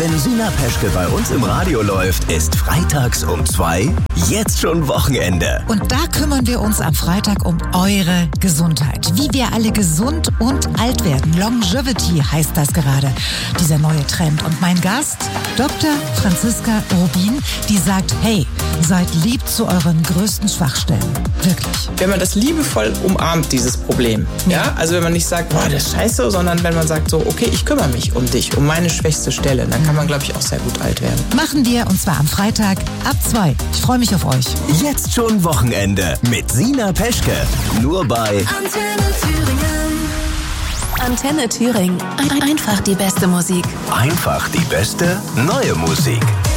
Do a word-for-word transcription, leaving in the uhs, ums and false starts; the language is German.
Wenn Sina Peschke bei uns im Radio läuft, ist freitags um zwei jetzt schon Wochenende. Und da kümmern wir uns am Freitag um eure Gesundheit. Wie wir alle gesund und alt werden. Longevity heißt das gerade, dieser neue Trend. Und mein Gast, Doktor Franziska Rubin, die sagt, hey, seid lieb zu euren größten Schwachstellen. Wirklich. Wenn man das liebevoll umarmt, dieses Problem. Ja, also wenn man nicht sagt, boah, das ist scheiße, sondern wenn man sagt so, okay, ich kümmere mich um dich, um meine schwächste Stelle, dann kann man, glaube ich, auch sehr gut alt werden. Machen wir, und zwar am Freitag ab zwei. Ich freue mich auf euch. Jetzt schon Wochenende mit Sina Peschke. Nur bei Antenne Thüringen. Antenne Thüringen. Ein- Einfach die beste Musik. Einfach die beste neue Musik.